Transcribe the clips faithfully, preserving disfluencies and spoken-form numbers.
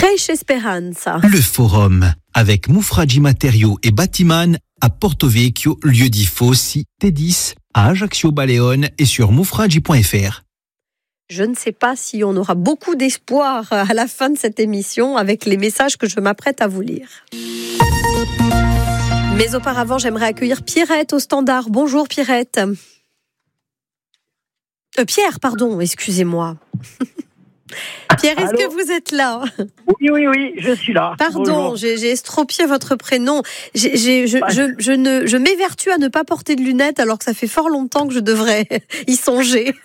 Cresce Speranza. Le forum avec Mufragi Matériaux et Batiman à Porto Vecchio, lieu dit Fossi, T dix, à Ajaccio Baleone et sur mufragi point f r. Je ne sais pas si on aura beaucoup d'espoir à la fin de cette émission avec les messages que je m'apprête à vous lire. Mais auparavant, j'aimerais accueillir Pierrette au standard. Bonjour Pierrette. Euh, Pierre, pardon, excusez-moi. Pierre, est-ce Allô? que vous êtes là? Oui, oui, oui, je suis là. Pardon, j'ai, j'ai estropié votre prénom. J'ai, j'ai, je, je, je, ne, je m'évertue à ne pas porter de lunettes alors que ça fait fort longtemps que je devrais y songer.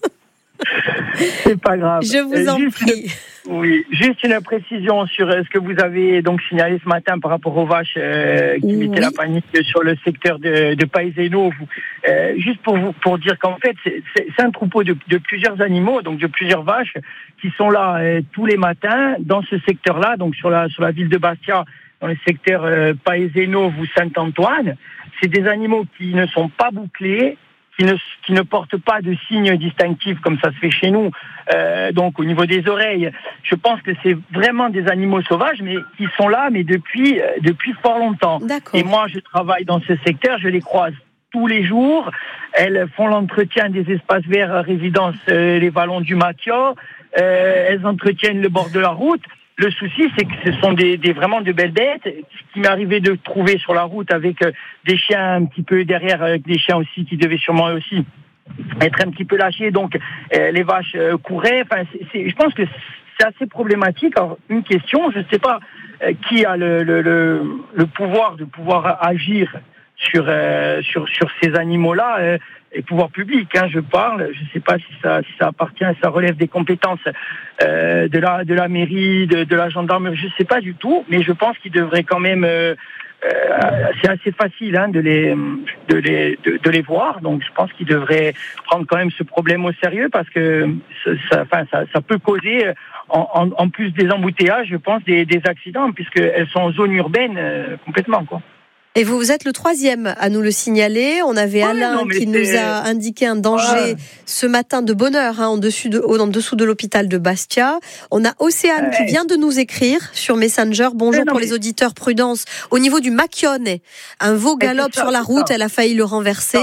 C'est pas grave. Je vous en juste prie. Une, oui, juste une précision sur ce que vous avez donc signalé ce matin par rapport aux vaches euh, qui Oui. mettaient la panique sur le secteur de, de Paeseno. Euh, juste pour vous pour dire qu'en fait c'est, c'est, c'est un troupeau de, de plusieurs animaux, donc de plusieurs vaches qui sont là euh, tous les matins dans ce secteur-là, donc sur la sur la ville de Bastia, dans le secteur euh, Paeseno, vous Saint-Antoine. C'est des animaux qui ne sont pas bouclés, qui ne, qui ne portent pas de signes distinctifs comme ça se fait chez nous, euh, donc au niveau des oreilles. Je pense que c'est vraiment des animaux sauvages, mais qui sont là, mais depuis, euh, depuis fort longtemps. D'accord. Et moi, je travaille dans ce secteur, je les croise tous les jours. Elles font l'entretien des espaces verts à résidence, euh, les vallons du Macchio. Euh, elles entretiennent le bord de la route. Le souci, c'est que ce sont des, des vraiment de belles bêtes. Ce qui m'est arrivé de trouver sur la route avec euh, des chiens un petit peu derrière, avec des chiens aussi qui devaient sûrement aussi être un petit peu lâchés. Donc euh, les vaches euh, couraient. Enfin, c'est, c'est, je pense que c'est assez problématique. Alors une question, je ne sais pas euh, qui a le, le, le, le pouvoir de pouvoir agir sur euh, sur sur ces animaux-là. Euh, et pouvoir public, hein, je parle. Je ne sais pas si ça, si ça appartient, ça relève des compétences euh, de la de la mairie, de, de la gendarmerie. Je ne sais pas du tout, mais je pense qu'ils devraient quand même. Euh, euh, c'est assez facile hein, de les de les de, de les voir. Donc, je pense qu'ils devraient prendre quand même ce problème au sérieux parce que ça, enfin, ça, ça peut causer en, en, en plus des embouteillages, je pense, des, des accidents puisqu'elles sont en zone urbaine euh, complètement, quoi. Et vous, vous êtes le troisième à nous le signaler. On avait ouais, Alain non, qui c'est... nous a indiqué un danger ouais. ce matin de bonne heure hein, en, dessus de, en dessous de l'hôpital de Bastia. On a Océane ouais. qui vient de nous écrire sur Messenger. Bonjour ouais, non, pour mais... les auditeurs, prudence. Au niveau du Macchione, un veau galope sur la route, elle a failli le renverser.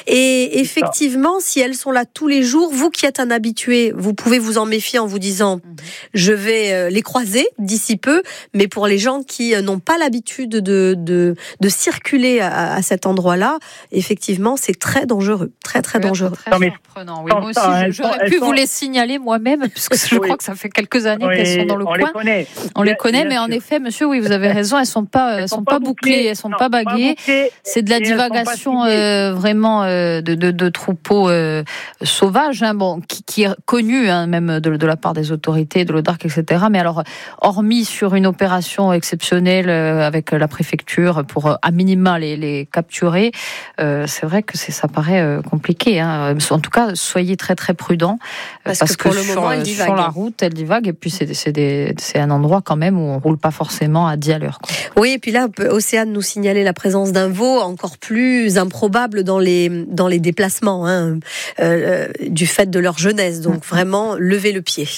Et effectivement, si elles sont là tous les jours, vous qui êtes un habitué, vous pouvez vous en méfier en vous disant mm-hmm. je vais les croiser d'ici peu. Mais pour les gens qui n'ont pas l'habitude de, de, de circuler à, à cet endroit-là, effectivement, c'est très dangereux, très très oui, dangereux. Très non, mais surprenant. Oui, moi aussi, je, j'aurais pu sont... vous les signaler moi-même, puisque je oui. crois que ça fait quelques années oui, qu'elles sont dans le on coin. Les connaît. On bien, les connaît, mais sûr. En effet, monsieur, oui, vous avez raison, elles sont pas, elles, elles sont, sont pas, pas bouclées, bouclées, elles sont non, pas baguées. Pas c'est de la divagation euh, vraiment euh, de, de, de troupeaux euh, sauvages, hein, bon, qui, qui est connue hein, même de, de la part des autorités, de l'Audarc, et cetera. Mais alors, hormis sur une opération exceptionnelle euh, avec la préfecture pour euh, à minima les, les capturer, euh, c'est vrai que c'est, ça paraît euh, compliqué. Hein. En tout cas, soyez très très prudents parce, parce que, que pour le sur, moment, sur la route, elle divague et puis c'est, c'est, des, c'est un endroit quand même où on roule pas forcément à dix à l'heure. Quoi. Oui, et puis là, Océane nous signalait la présence d'un veau encore plus improbable dans les dans les déplacements hein, euh, du fait de leur jeunesse. Donc vraiment, levez le pied.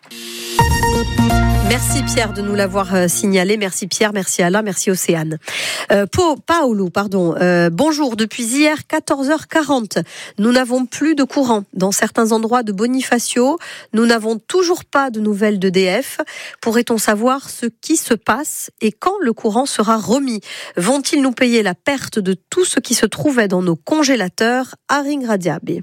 Merci Pierre de nous l'avoir signalé. Merci Pierre, merci Alain, merci Océane. Euh, po, Paolo, pardon. Euh, bonjour. Depuis hier, quatorze heures quarante, nous n'avons plus de courant dans certains endroits de Bonifacio. Nous n'avons toujours pas de nouvelles d'E D F. Pourrait-on savoir ce qui se passe et quand le courant sera remis? Vont-ils nous payer la perte de tout ce qui se trouvait dans nos congélateurs à Ringradiabe?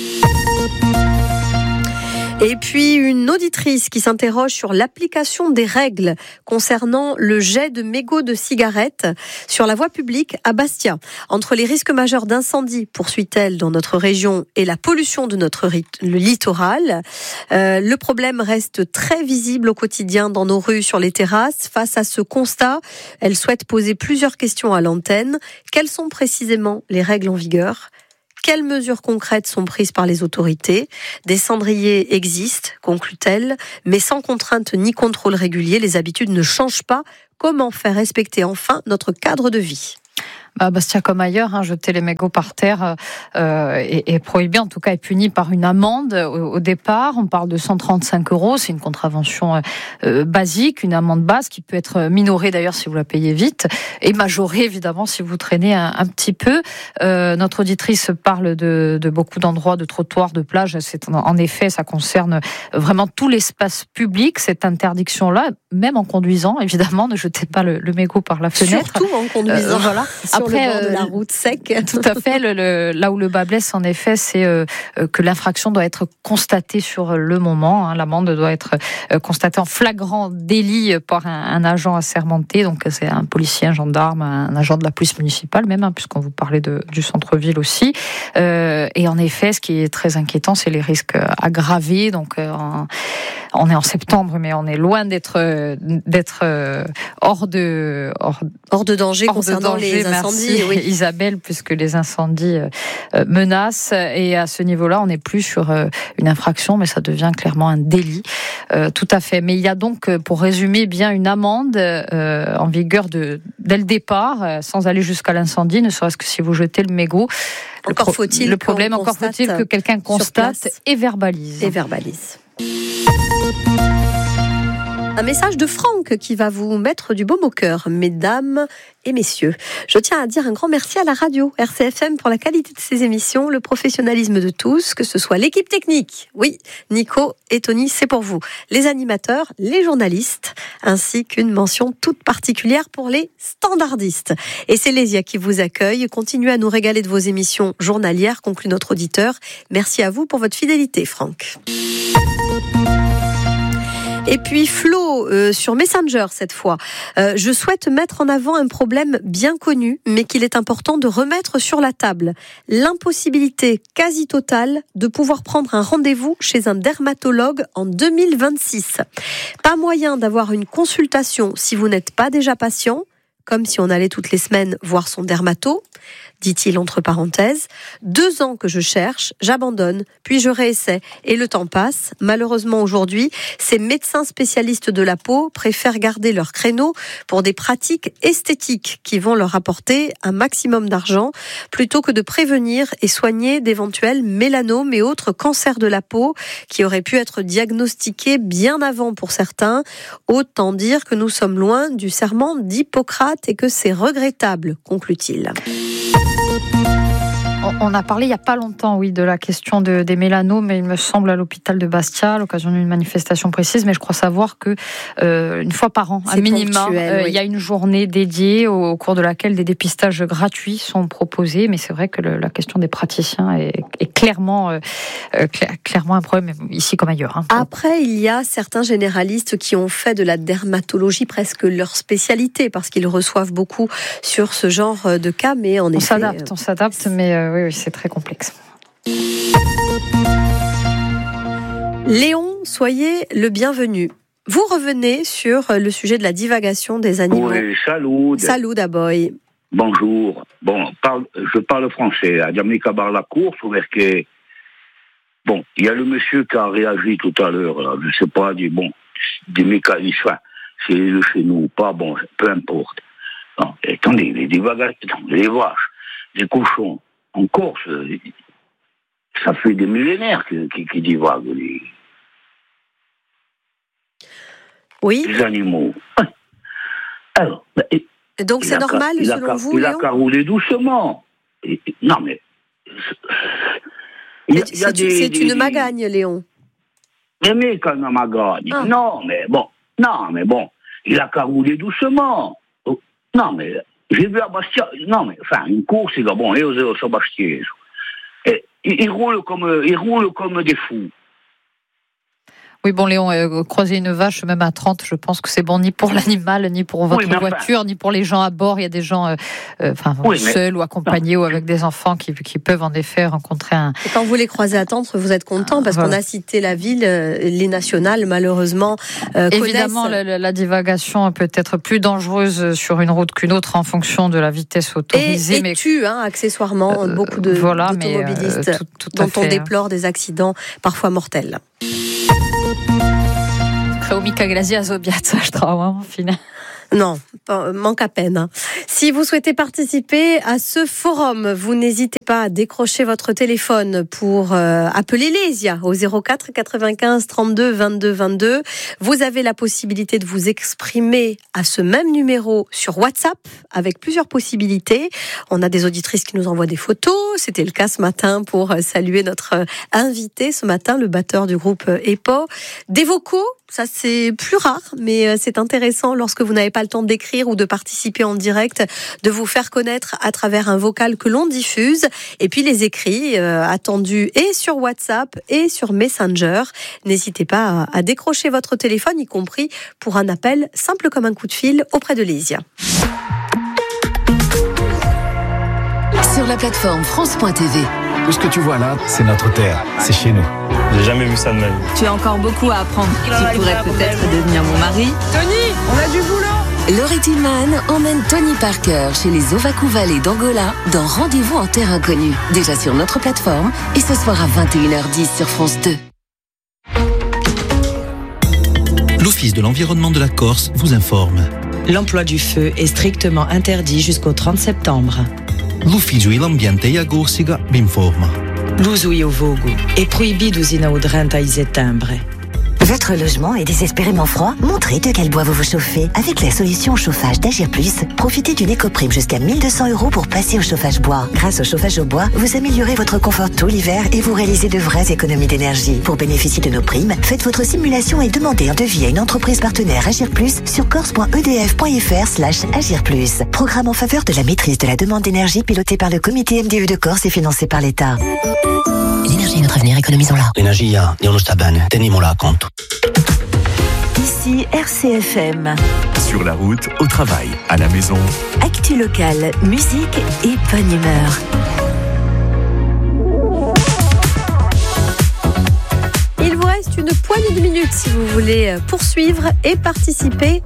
Et puis une auditrice qui s'interroge sur l'application des règles concernant le jet de mégots de cigarettes sur la voie publique à Bastia. Entre les risques majeurs d'incendie, poursuit-elle, dans notre région et la pollution de notre rit- le littoral, euh, le problème reste très visible au quotidien dans nos rues, sur les terrasses. Face à ce constat, elle souhaite poser plusieurs questions à l'antenne. Quelles sont précisément les règles en vigueur ? Quelles mesures concrètes sont prises par les autorités? Des cendriers existent, conclut-elle, mais sans contrainte ni contrôle régulier, les habitudes ne changent pas. Comment faire respecter enfin notre cadre de vie? À Bastia comme ailleurs, hein, jeter les mégots par terre euh, est, est prohibé, en tout cas est puni par une amende au, au départ. On parle de cent trente-cinq euros, c'est une contravention euh, basique, une amende basse qui peut être minorée d'ailleurs si vous la payez vite et majorée évidemment si vous traînez un, un petit peu. Euh, notre auditrice parle de, de beaucoup d'endroits, de trottoirs, de plages. C'est, en effet, ça concerne vraiment tout l'espace public, cette interdiction-là, même en conduisant, évidemment, ne jetez pas le, le mégot par la fenêtre. Surtout en conduisant. Euh, voilà. Sur Après, le bord de la route sec. Tout à fait. Le, le, là où le bas blesse, en effet, c'est euh, que l'infraction doit être constatée sur le moment. Hein. L'amende doit être euh, constatée en flagrant délit par un, un agent assermenté. Donc, c'est un policier, un gendarme, un agent de la police municipale même, hein, puisqu'on vous parlait de, du centre-ville aussi. Euh, et en effet, ce qui est très inquiétant, c'est les risques aggravés. Donc, euh, en, on est en septembre, mais on est loin d'être d'être hors de hors, hors de danger hors concernant de danger, les incendies. Merci, oui. Isabelle, puisque les incendies euh, menacent. Et à ce niveau-là, on n'est plus sur euh, une infraction, mais ça devient clairement un délit. Euh, tout à fait. Mais il y a donc, pour résumer, bien une amende euh, en vigueur de dès le départ, euh, sans aller jusqu'à l'incendie, ne serait-ce que si vous jetez le mégot. Encore le, faut-il le problème, encore faut-il que quelqu'un constate et verbalise. Et verbalise. Un message de Franck qui va vous mettre du baume au cœur, mesdames et messieurs. Je tiens à dire un grand merci à la radio R C F M pour la qualité de ses émissions, le professionnalisme de tous, que ce soit l'équipe technique, oui, Nico et Tony, c'est pour vous, les animateurs, les journalistes, ainsi qu'une mention toute particulière pour les standardistes. Et c'est Lésia qui vous accueille. Continuez à nous régaler de vos émissions journalières, conclut notre auditeur. Merci à vous pour votre fidélité, Franck. Et puis Flo, euh, sur Messenger cette fois, euh, je souhaite mettre en avant un problème bien connu, mais qu'il est important de remettre sur la table. L'impossibilité quasi totale de pouvoir prendre un rendez-vous chez un dermatologue en deux mille vingt-six. Pas moyen d'avoir une consultation si vous n'êtes pas déjà patient, comme si on allait toutes les semaines voir son dermato, dit-il entre parenthèses. Deux ans que je cherche, j'abandonne, puis je réessaie. Et le temps passe. Malheureusement, aujourd'hui, ces médecins spécialistes de la peau préfèrent garder leur créneau pour des pratiques esthétiques qui vont leur apporter un maximum d'argent, plutôt que de prévenir et soigner d'éventuels mélanomes et autres cancers de la peau qui auraient pu être diagnostiqués bien avant pour certains. Autant dire que nous sommes loin du serment d'Hippocrate et que c'est regrettable, conclut-il. On a parlé il n'y a pas longtemps, oui, de la question de, des mélanomes, il me semble, à l'hôpital de Bastia, à l'occasion d'une manifestation précise, mais je crois savoir que euh, une fois par an, à minima, euh, oui. il y a une journée dédiée au, au cours de laquelle des dépistages gratuits sont proposés, mais c'est vrai que le, la question des praticiens est, est clairement, euh, cl- clairement un problème, ici comme ailleurs. Hein. Après, il y a certains généralistes qui ont fait de la dermatologie presque leur spécialité, parce qu'ils reçoivent beaucoup sur ce genre de cas, mais en on effet... S'adapte, on s'adapte, mais... Euh, Oui, oui, c'est très complexe. Léon, soyez le bienvenu. Vous revenez sur le sujet de la divagation des animaux. Oui, salut. Salut d'abord. Bonjour. Bon, parle, je parle français. À Jamaica bar la course, que bon, il y a le monsieur qui a réagi tout à l'heure. Là, je sais pas, dit bon, des mécanismes, enfin, c'est le chez nous ou pas, bon, peu importe. Non, attendez, les divagations, les vaches, les cochons. En Corse, ça fait des millénaires qui, qui, qui divaguent les, oui. les animaux. Alors, donc c'est normal a, selon a, vous, il Léon ? Il a qu'à rouler doucement. Et, non mais, il y a, c'est il y a des, c'est des, une des, magagne, Léon. Mais mais quand on magagne, ah. non mais bon, non mais bon, il a qu'à rouler doucement. Non mais. J'ai vu à Bastia, non mais, enfin, une course, il a bon, et aux Sébastien. Et ils roulent comme, ils roulent comme des fous. Oui, bon, Léon, euh, croiser une vache, même à trente, je pense que c'est bon ni pour l'animal, ni pour votre oui, voiture, enfin, ni pour les gens à bord. Il y a des gens, euh, euh, enfin, oui, seuls mais... ou accompagnés non. ou avec des enfants qui, qui peuvent en effet rencontrer un. Et quand vous les croisez à Tendre, vous êtes content parce voilà. qu'on a cité la ville, euh, les nationales, malheureusement. Euh, Évidemment, la, la divagation peut être plus dangereuse sur une route qu'une autre en fonction de la vitesse autorisée. Et, et mais tue, hein, accessoirement, euh, beaucoup de, voilà, d'automobilistes mais, euh, tout, tout dont fait, on déplore des accidents parfois mortels. Kreumika Glasia Zobiat, je trouve, au final. Non, manque à peine. Hein. Si vous souhaitez participer à ce forum, vous n'hésitez pas à décrocher votre téléphone pour euh, appeler Lésia au zéro quatre quatre-vingt-quinze trente-deux vingt-deux vingt-deux. Vous avez la possibilité de vous exprimer à ce même numéro sur WhatsApp avec plusieurs possibilités. On a des auditrices qui nous envoient des photos. C'était le cas ce matin pour saluer notre invité ce matin, le batteur du groupe E P O. Des vocaux. Ça, c'est plus rare, mais c'est intéressant lorsque vous n'avez pas le temps d'écrire ou de participer en direct, de vous faire connaître à travers un vocal que l'on diffuse. Et puis les écrits euh, attendus et sur WhatsApp et sur Messenger. N'hésitez pas à, à décrocher votre téléphone, y compris pour un appel simple comme un coup de fil auprès de Lésia. Sur la plateforme France point T V. Tout ce que tu vois là, c'est notre terre, c'est chez nous. J'ai jamais vu ça de ma vie. Tu as encore beaucoup à apprendre. Tu pourrais peut-être devenir mon mari. Tony, on a du boulot. Laurie Tillman emmène Tony Parker chez les Ovaku Valley d'Angola dans Rendez-vous en terre inconnue. Déjà sur notre plateforme et ce soir à vingt et une heures dix sur France deux. L'Office de l'environnement de la Corse vous informe. L'emploi du feu est strictement interdit jusqu'au trente septembre. L'Ufficio e l'ambiente e a Corsica vi informa. L'uso e o vogo è proibito usina o trenta settembre. Votre logement est désespérément froid? Montrez de quel bois vous vous chauffez. Avec la solution chauffage d'Agir Plus, profitez d'une éco-prime jusqu'à mille deux cents euros pour passer au chauffage bois. Grâce au chauffage au bois, vous améliorez votre confort tout l'hiver et vous réalisez de vraies économies d'énergie. Pour bénéficier de nos primes, faites votre simulation et demandez un devis à une entreprise partenaire Agir Plus sur corse point e d f point f r slash agir plus. Programme en faveur de la maîtrise de la demande d'énergie piloté par le comité M D E de Corse et financé par l'État. L'énergie est notre avenir, économisons-la. L'énergie, Dio lo sta bene, teniamola a conto. Ici R C F M. Sur la route, au travail, à la maison. Actu locale, musique et bonne humeur. Il vous reste une poignée de minutes si vous voulez poursuivre et participer